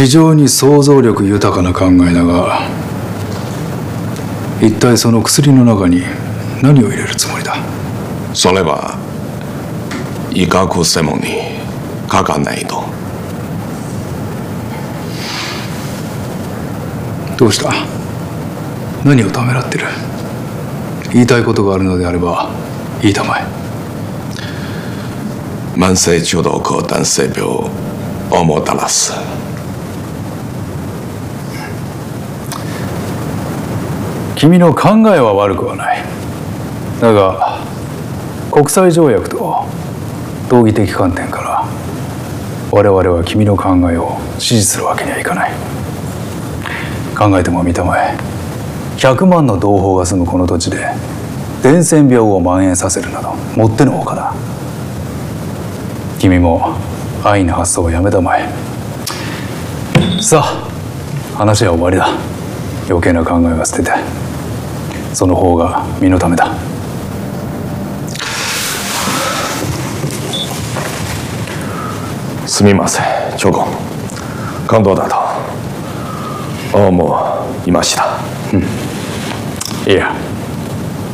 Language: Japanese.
非常に想像力豊かな考えだが、一体その薬の中に何を入れるつもりだ？ それは医学専門に書かないと。 どうした？何をためらってる？言いたいことがあるのであれば言いたまえ。 慢性中毒男性病をもたらす。 君の考えは悪くはない。だが国際条約と道義的観点から我々は君の考えを支持するわけにはいかない。考えてもみたまえ。100万の同胞が住むこの土地で伝染病を蔓延させるなどもってのほかだ。君も安易な発想をやめたまえ。さあ話は終わりだ。余計な考えは捨てて、その方が身のためだ。 すみません、長官。感動だと。もういました。 いや。